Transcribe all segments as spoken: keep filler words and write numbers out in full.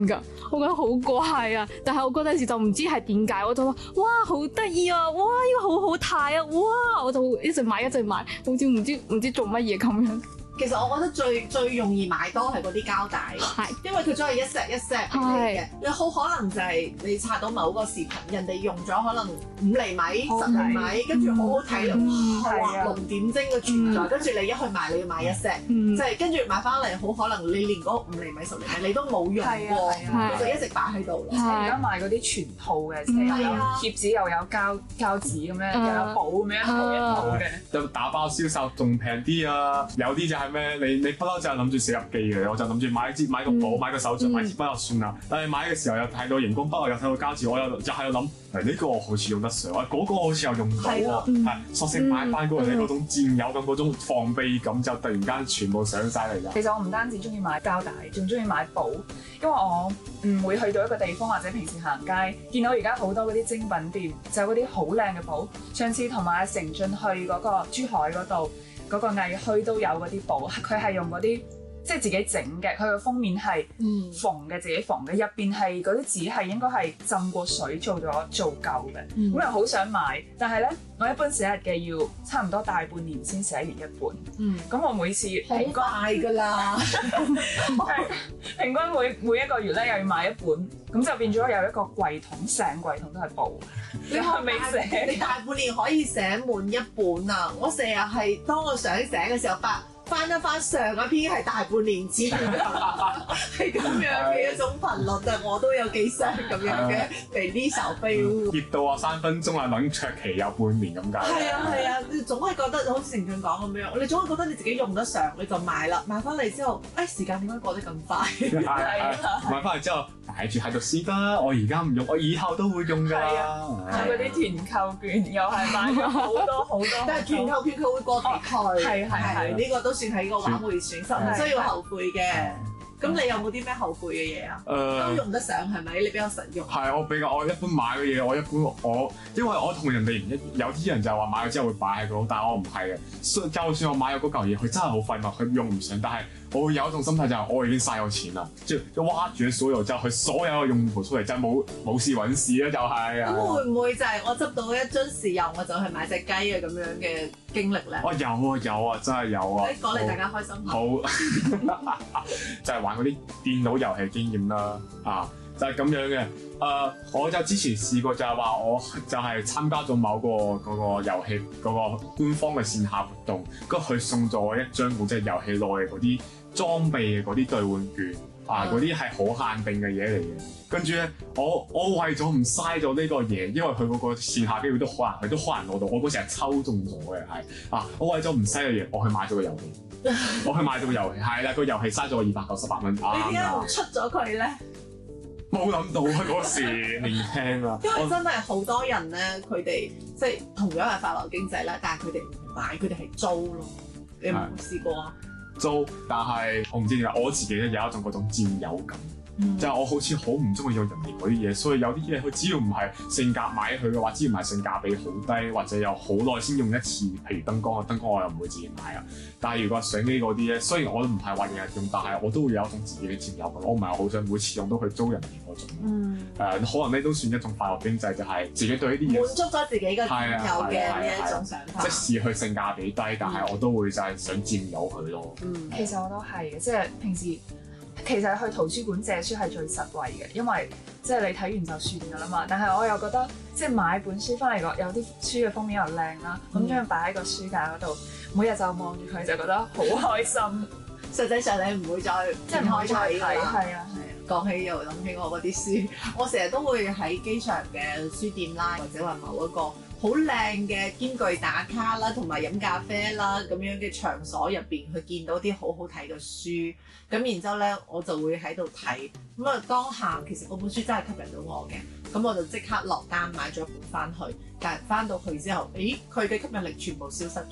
㗎，我覺得好怪啊！但係我嗰陣時就唔知係點解，我就話哇好得意啊，哇呢個好好睇啊，哇我就一直買一直買，好似唔知唔知做乜嘢咁樣。 其實我覺得最最容易買多係嗰啲膠帶， 係因為佢真係一 set 一 set 俾你嘅。你好可能就係你刷到某個視頻，人哋用咗可能五厘米、十厘米，跟住好好睇到畫龍點睛嘅存在，跟住你一去買你要買一 set，即係跟住買翻嚟好可能你連嗰五厘米、十厘米你都冇用過，你就一直擺喺度啦。 而家買嗰啲全套嘅，即係有貼紙又有膠膠紙咁樣，又有簿咁樣一套一套嘅。 有打包銷售仲平啲啊！有啲就係咩？你你不嬲就係諗住寫日記嘅，我就諗住買支買個簿、買個手杖、買支筆就算啦。但係買嘅時候又睇到熒光筆，又睇到膠紙，我又又喺度諗，誒呢個我好似用得上，嗰個好似又用到喎，係索性買翻嗰個你嗰種佔有感、嗰種防備感，就突然間全部上晒嚟㗎。 其實我唔單止中意買膠帶，仲中意買簿，因為我唔會去到一個地方或者平時行街，見到而家好多嗰啲精品店，就嗰啲好靚嘅簿。上次同埋阿成進去嗰個珠海嗰度。嗰個藝墟都有嗰啲簿，佢係用嗰啲即係自己整嘅，佢個封面係縫嘅，自己縫嘅，入邊係嗰啲紙係應該係浸過水做咗做夠嘅，咁又好想買，但係咧我一般寫日記要差唔多大半年先寫完一本，咁、嗯、我每次平均快㗎啦， 平均每每一個月咧又要買一本，咁就變咗有一個櫃桶，成櫃桶都係簿。 你係未寫？你大半年可以寫滿一本啊！我成日係當我想寫嘅時候，翻翻一翻上一篇係大半年前，係咁樣嘅一種頻率啊！我都有幾箱咁樣嘅俾呢手飛。 熱到啊三分鐘啊，等卓期有半年咁解。係啊係啊，你總係覺得好似成俊講咁樣，你總係覺得你自己用得上，你就買啦。買翻嚟之後，誒時間點解過得咁快？ 係啊，買翻嚟之後擺住喺度先啦。我而家唔用，我以後都會用㗎啦。 嗰啲團購券又係買咗好多好多， 但係團購券佢會過期退， 係係係， 呢個都算係一個挽回損失，唔需要後悔嘅。咁你有冇啲咩後悔嘅嘢啊？誒都用得上係咪？你比較實用。 係我比較我一般買嘅嘢，我一般我因為我同人哋唔一，有啲人就係話買咗之後會擺喺度，但係我唔係嘅。就算我買咗嗰嚿嘢，佢真係好廢物，佢用唔上，但係我會有一種心態就係我已經嘥咗錢啦，即係挖住所有之後，佢所有嘅用途出嚟就係冇冇事揾事啦，就係。 咁會唔會就係我執到一樽豉油，我就去買隻雞啊咁樣嘅經歷咧？ 哦有啊有啊，真係有啊！ 講嚟大家開心下。 好，就係玩嗰啲電腦遊戲經驗啦，啊就係、是、咁樣嘅。誒、呃，我就之前試過就係話，我就係參加咗某個嗰個遊戲嗰個官方嘅線下活動，跟住佢送咗我一張嗰隻遊戲內嘅嗰啲裝備嘅嗰啲兌換券，啊嗰啲係好限定嘅嘢嚟嘅。跟住咧，我我為咗唔嘥咗呢個嘢，因為佢嗰個線下機會都好難，佢都好難攞到。我嗰時係抽中咗嘅，係啊，我為咗唔嘥嘅嘢，我去買咗個遊戲。我去買咗個遊戲，係啦，個遊戲嘥咗我二百九十八蚊。 你點解唔出咗佢咧？ 冇諗到啊！嗰時年輕啊， 因為真係好多人咧，佢哋即係同樣係發流經濟啦，但係佢哋唔買，佢哋係租咯。你有冇試過啊？ 租，但係我唔知點解，我自己咧有一種嗰種佔有感。嗯、就係我好似好唔中意用人哋嗰啲嘢，所以有啲嘢佢只要唔係性價買佢嘅話，只要唔係性價比好低，或者有好耐先用一次，譬如燈光啊，燈光我又唔會自己買啊。但係如果相機嗰啲咧，雖然我都唔係話日日用，但係我都會有一種自己嘅佔有感。我唔係好想每次用都去租人哋嗰種。嗯。誒、呃，可能呢都算一種快樂經濟，就係、是、自己對呢啲嘢滿足咗自己嘅佔有嘅呢一種想法。 即使佢性價比低，但係我都會就係想佔有佢咯。 嗯，其實我都係嘅，即係平時。其實去圖書館借書係最實惠嘅，因為即係你睇完就算㗎啦嘛。但係我又覺得即係買本書翻嚟個有啲書嘅封面又靚啦，咁將佢擺喺個書架嗰度，每日就望住佢就覺得好開心。 實際上你唔會再即係唔可以再睇，係啊係啊。 講起又諗起我嗰啲書，我成日都會喺機場嘅書店啦，或者話某一個好靚嘅兼具打卡啦，同埋飲咖啡啦咁樣嘅場所入邊，去見到啲好好睇嘅書，咁然之後咧我就會喺度睇，咁啊當下其實嗰本書真係吸引到我嘅，咁我就即刻落單買咗一本翻去，但係翻到去之後，咦佢嘅吸引力全部消失咗，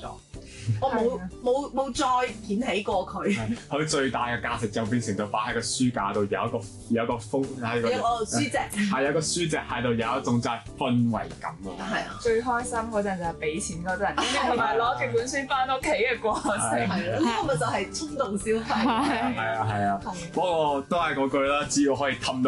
我冇冇冇再掀起過佢。 佢最大嘅價值就變成咗擺喺個書架度，有一個有一個風喺個有個書籍， 係有個書籍喺度，有一種就係氛圍感啊！ 係啊， 最開心嗰陣就係俾錢嗰陣，同埋攞住本書翻屋企嘅過程。 係啦，呢個咪就係衝動消費。 係係啊係啊，不過都係嗰句啦，只要可以氹